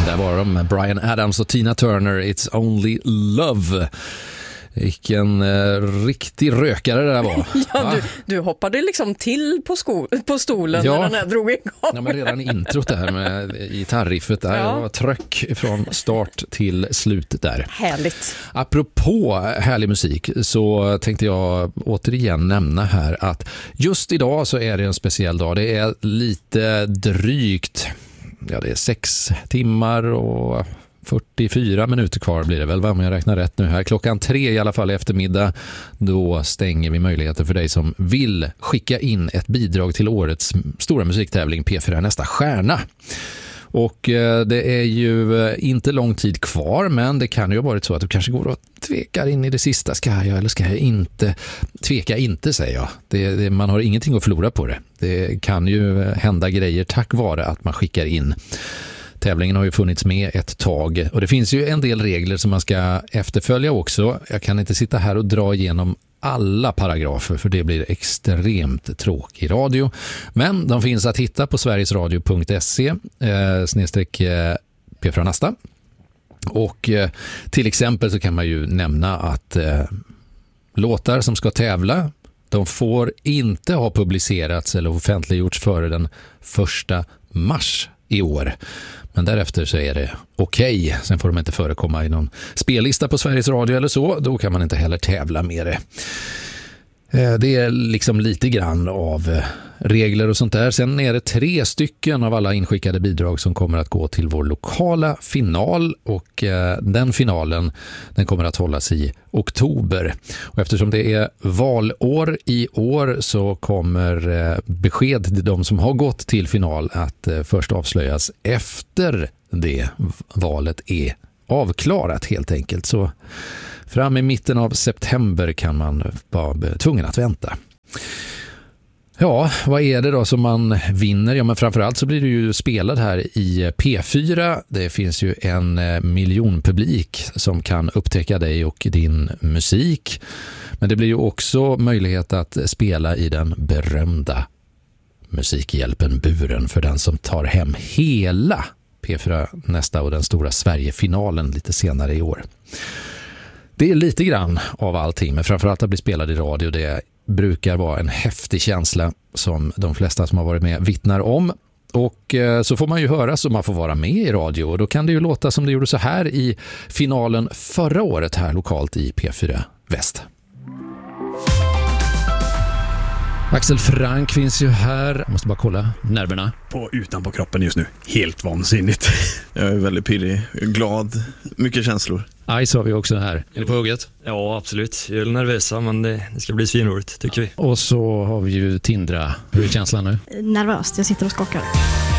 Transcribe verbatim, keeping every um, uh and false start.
där var de, Bryan Adams och Tina Turner, It's Only Love. Vilken eh, riktig rökare det där var. Ja, du, du hoppade liksom till på, sko- på stolen ja. när den här drog igång. Ja, men redan i introt där med gitarriffet där, ja. var tröck från start till slutet där. Härligt. Apropå härlig musik så tänkte jag återigen nämna här att just idag så är det en speciell dag. Det är lite drygt, ja det är sex timmar och fyrtiofyra minuter kvar blir det väl, om jag räknar rätt nu här. Klockan tre i alla fall i eftermiddag, då stänger vi möjligheter för dig som vill skicka in ett bidrag till årets stora musiktävling P fyra Nästa stjärna. Och eh, det är ju eh, inte lång tid kvar, men det kan ju ha varit så att du kanske går och tvekar in i det sista. Ska jag eller ska jag inte? Tveka inte, säger jag. Det, det, man har ingenting att förlora på det. Det kan ju hända grejer tack vare att man skickar in. Tävlingen har ju funnits med ett tag och det finns ju en del regler som man ska efterfölja också. Jag kan inte sitta här och dra igenom alla paragrafer för det blir extremt tråkig radio. Men de finns att hitta på sverigesradio punkt se eh, snedstreck eh, P fyra Nästa. Och eh, till exempel så kan man ju nämna att eh, låtar som ska tävla, de får inte ha publicerats eller offentliggjorts före den första mars i år. Men därefter så är det okej. Okay. Sen får de inte förekomma i någon spellista på Sveriges Radio eller så. Då kan man inte heller tävla med det. Det är liksom lite grann av regler och sånt där. Sen är det tre stycken av alla inskickade bidrag som kommer att gå till vår lokala final. Och den finalen, den kommer att hållas i oktober. Och eftersom det är valår i år så kommer besked till de som har gått till final att först avslöjas efter det valet är avklarat helt enkelt. Så fram i mitten av september kan man vara tvungen att vänta. Ja, vad är det då som man vinner? Ja, men framförallt så blir du ju spelad här i P fyra. Det finns ju en miljonpublik som kan upptäcka dig och din musik. Men det blir ju också möjlighet att spela i den berömda Musikhjälpen-buren för den som tar hem hela P fyra Nästa och den stora Sverigefinalen lite senare i år. Det är lite grann av allting, men framförallt att bli spelad i radio, det brukar vara en häftig känsla som de flesta som har varit med vittnar om. Och eh, så får man ju höra så man får vara med i radio och då kan det ju låta som det gjorde så här i finalen förra året här lokalt i P fyra Väst. Axel Frank finns ju här. Jag måste bara kolla nerverna. På utanpå kroppen just nu. Helt vansinnigt. Jag är väldigt pirrig, glad, mycket känslor. Ice har vi också här. Är det på hugget? Ja, absolut. Jag är nervösa, men det, det ska bli svinroligt, tycker vi. Och så har vi ju Tindra. Hur är känslan nu? Nervöst, jag sitter och skakar.